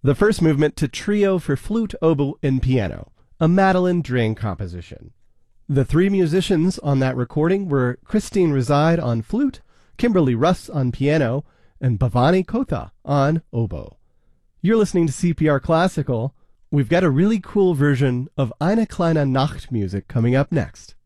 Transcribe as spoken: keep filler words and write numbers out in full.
The first movement to Trio for Flute, Oboe, and Piano, a Madeleine Drain composition. The three musicians on that recording were Christine Reside on flute, Kimberly Russ on piano, and Bhavani Kotha on oboe. You're listening to C P R Classical. We've got a really cool version of Eine kleine Nachtmusik coming up next.